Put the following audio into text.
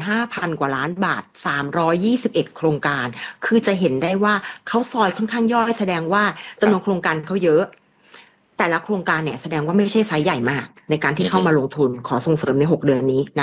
5,000 กว่าล้านบาท321โครงการคือจะเห็นได้ว่าเขาซอยค่อนข้างย่อยแสดงว่าจำนวนโครงการเขาเยอะแต่ละโครงการเนี่ยแสดงว่าไม่ใช่ไซส์ใหญ่มากในการที่เข้ามาลงทุนขอส่งเสริมใน6 เดือนนี้